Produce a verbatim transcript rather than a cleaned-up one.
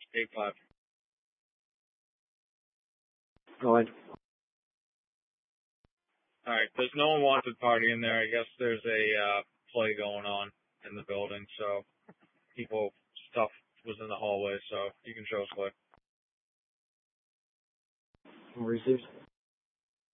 eight five. Go ahead. All right. There's no unwanted party in there. I guess there's a uh, play going on in the building, so people stuff was in the hallway, so you can show us play. Received.